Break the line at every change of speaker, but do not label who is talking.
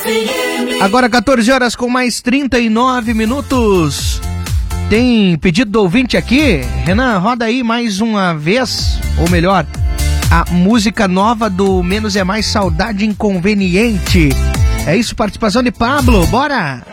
Agora 14 horas com mais 39 minutos. Tem pedido do ouvinte aqui. Renan, roda aí mais uma vez, ou melhor, a música nova do Menos é Mais, Saudade Inconveniente. É isso, participação de Pablo, bora!